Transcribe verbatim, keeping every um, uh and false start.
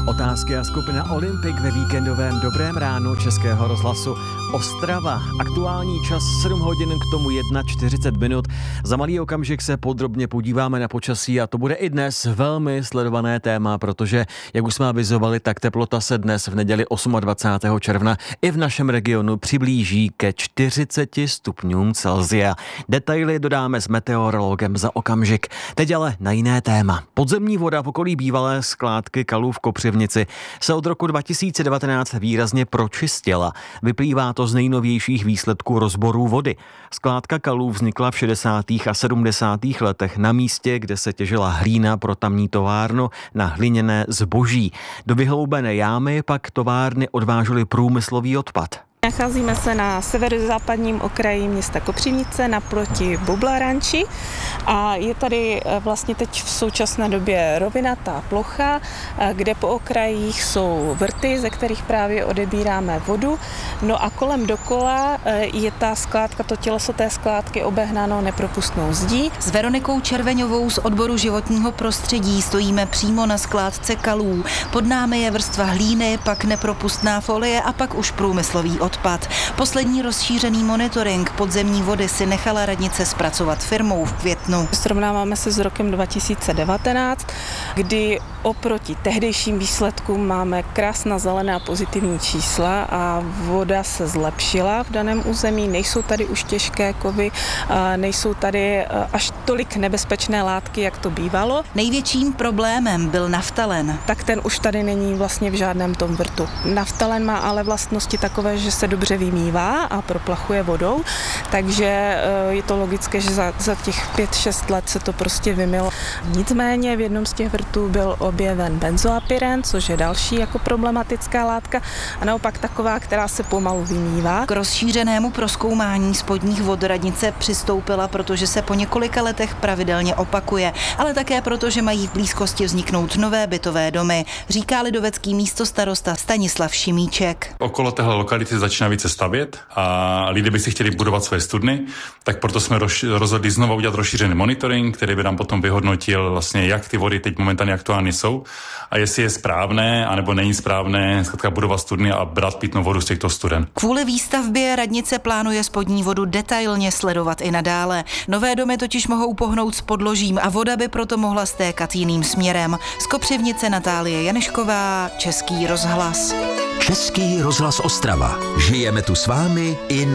Otázky a skupina Olympik ve víkendovém Dobrém ránu Českého rozhlasu Ostrava. Aktuální čas sedm hodin, k tomu čtyřicet jedna minut. Za malý okamžik se podrobně podíváme na počasí a to bude i dnes velmi sledované téma, protože, jak už jsme avizovali, tak teplota se dnes v neděli dvacátého osmého června i v našem regionu přiblíží ke čtyřiceti stupňům Celsia. Detaily dodáme s meteorologem za okamžik. Teď ale na jiné téma. Podzemní voda v okolí bývalé skládky Kalů v Kopřivnici se od roku dva tisíce devatenáct výrazně pročistila. Vyplývá to z nejnovějších výsledků rozborů vody. Skládka Kalů vznikla v šedesátých a sedmdesátých letech na místě, kde se těžila hlína pro tamní továrnu na hliněné zboží. Do vyhloubené jámy pak továrny odvážely průmyslový odpad. Nacházíme se na severozápadním okraji města Kopřivnice naproti Bublaranči a je tady vlastně teď v současné době rovinatá plocha, kde po okrajích jsou vrty, ze kterých právě odebíráme vodu. No a kolem dokola je ta skládka, to těleso té skládky obehnáno nepropustnou zdí. S Veronikou Červeňovou z odboru životního prostředí stojíme přímo na skládce Kalů. Pod námi je vrstva hlíny, pak nepropustná folie a pak už průmyslový odpad. Poslední rozšířený monitoring podzemní vody si nechala radnice zpracovat firmou v květnu. Srovnáváme se s rokem dva tisíce devatenáct, kdy oproti tehdejším výsledkům máme krásná zelená a pozitivní čísla a voda se zlepšila v daném území. Nejsou tady už těžké kovy, nejsou tady až tolik nebezpečné látky, jak to bývalo. Největším problémem byl naftalen. Tak ten už tady není vlastně v žádném tom vrtu. Naftalen má ale vlastnosti takové, že se dobře vymývá a proplachuje vodou, takže je to logické, že za, za těch pět šest let se to prostě vymylo. Nicméně v jednom z těch vrtů byl objeven benzoapyren, což je další jako problematická látka a naopak taková, která se pomalu vymývá. K rozšířenému prozkoumání spodních vod radnice přistoupila, protože se po několika letech pravidelně opakuje, ale také proto, že mají v blízkosti vzniknout nové bytové domy, říká lidovecký místostarosta Stanislav Šimíček. Okolo téhle lokality začíná více stavět a lidé by si chtěli budovat své studny, tak proto jsme rozhodli znovu udělat rozšířený monitoring, který by nám potom vyhodnotil vlastně, jak ty vody teď momentálně aktuálně jsou a jestli je správné, anebo není správné zkrátka budovat studny a brát pitnou vodu z těchto studen. Kvůli výstavbě radnice plánuje spodní vodu detailně sledovat i nadále. Nové domy totiž mohou pohnout s podložím a voda by proto mohla stékat jiným směrem. Z Kopřivnice Natálie Janešková, Český rozhlas. Český rozhlas Ostrava. Žijeme tu s vámi i na